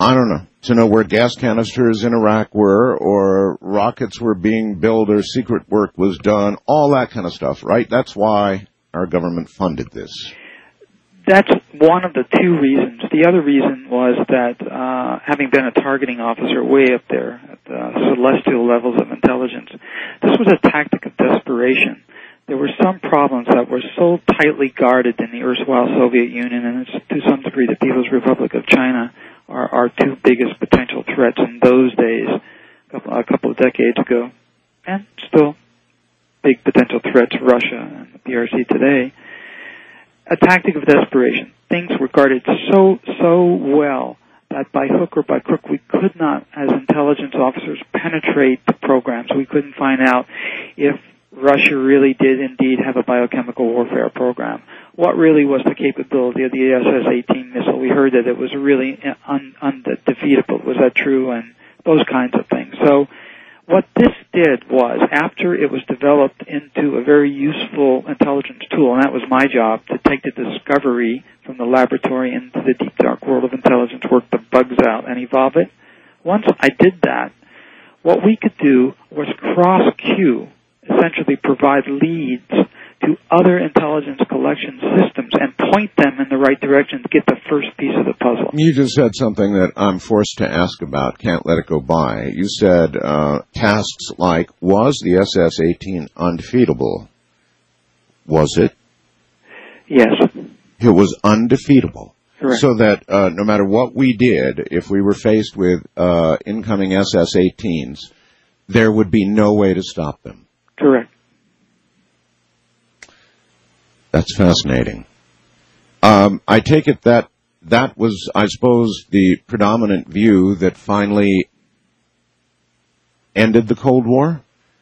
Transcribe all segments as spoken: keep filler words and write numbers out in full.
I don't know, to know where gas canisters in Iraq were, or rockets were being built, or secret work was done, all that kind of stuff, right? That's why our government funded this. That's one of the two reasons. The other reason was that, uh, having been a targeting officer way up there at the celestial levels of intelligence, this was a tactic of desperation. There were some problems that were so tightly guarded in the erstwhile Soviet Union, and it's, to some degree the People's Republic of China, are our two biggest potential threats in those days, a couple, a couple of decades ago, and still big potential threats, Russia and the P R C today. A tactic of desperation. Things were guarded so, so well that by hook or by crook we could not, as intelligence officers, penetrate the programs. We couldn't find out if Russia really did indeed have a biochemical warfare program. What really was the capability of the S S eighteen missile? We heard that it was really un- undefeatable. Was that true? And those kinds of things. So what this did was, after it was developed into a very useful intelligence tool, and that was my job, to take the discovery from the laboratory into the deep, dark world of intelligence, work the bugs out, and evolve it. Once I did that, what we could do was cross-cue, essentially provide leads to other intelligence collection systems and point them in the right direction to get the first piece of the puzzle. You just said something that I'm forced to ask about, can't let it go by. You said uh, tasks like, was the S S eighteen undefeatable? Was it? Yes. It was undefeatable. Correct. So that uh, no matter what we did, if we were faced with uh, incoming S S eighteens, there would be no way to stop them. Correct. That's fascinating. Um, I take it that that was, I suppose, the predominant view that finally ended the Cold War?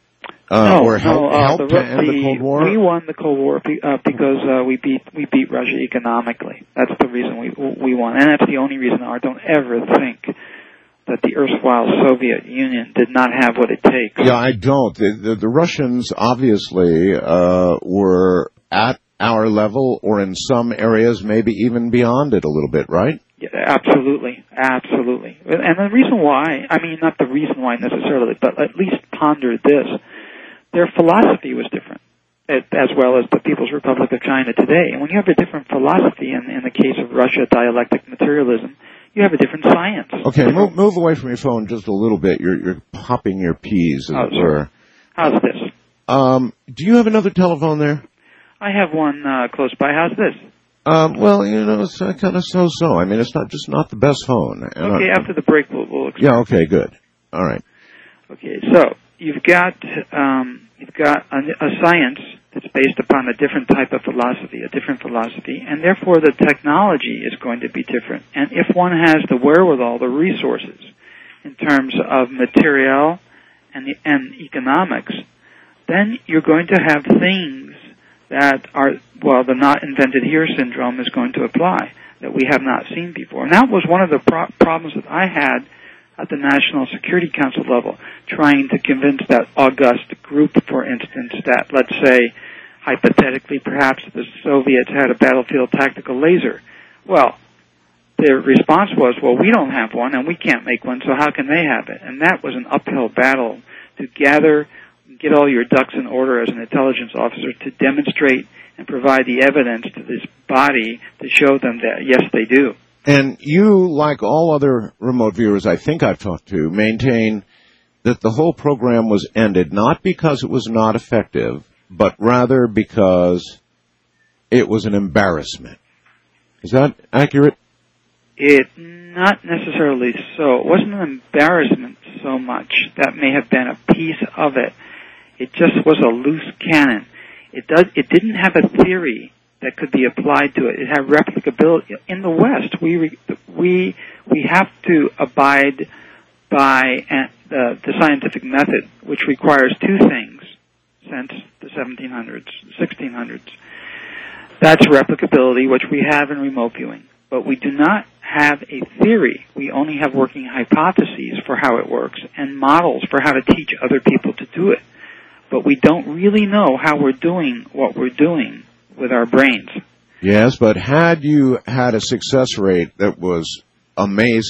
Uh, no, or help, no, uh, helped the, to end the, the Cold War? We won the Cold War be, uh, because uh, we beat we beat Russia economically. That's the reason we we won, and that's the only reason. Art, don't ever think that the erstwhile Soviet Union did not have what it takes. Yeah, I don't. The, the, the Russians obviously uh, were at our level, or in some areas maybe even beyond it a little bit, right? Yeah, absolutely, absolutely. And the reason why, I mean, not the reason why necessarily, but at least ponder this. Their philosophy was different, as well as the People's Republic of China today. And when you have a different philosophy, in, in the case of Russia, dialectic materialism, you have a different science. Okay, move, move away from your phone just a little bit. You're, you're popping your peas, as oh, it were. How's this? Um, do you have another telephone there? I have one uh, close by. How's this? Um, well, you know, it's uh, kind of so-so. I mean, it's not just not the best phone. And okay, I, after the break, we'll, we'll explain. Yeah, okay, good. All right. Okay, so you've got um, you've got a, a science that's based upon a different type of philosophy, a different philosophy, and therefore the technology is going to be different. And if one has the wherewithal, the resources, in terms of material and the, and economics, then you're going to have things that are, well, the not invented here syndrome is going to apply, that we have not seen before. And that was one of the pro- problems that I had at the National Security Council level, trying to convince that august group, for instance, that, let's say, hypothetically, perhaps the Soviets had a battlefield tactical laser. Well, their response was, well, we don't have one, and we can't make one, so how can they have it? And that was an uphill battle to gather, get all your ducks in order as an intelligence officer to demonstrate and provide the evidence to this body to show them that, yes, they do. And you, like all other remote viewers I think I've talked to, maintain that the whole program was ended not because it was not effective, but rather because it was an embarrassment. Is that accurate? It not necessarily so. It wasn't an embarrassment so much. That may have been a piece of it. It just was a loose cannon. It does. It didn't have a theory that could be applied to it. It had replicability. In the West, we we we have to abide by the, the scientific method, which requires two things since the seventeen hundreds, sixteen hundreds. That's replicability, which we have in remote viewing. But we do not have a theory. We only have working hypotheses for how it works and models for how to teach other people to do it. But we don't really know how we're doing what we're doing with our brains. Yes, but had you had a success rate that was amazing,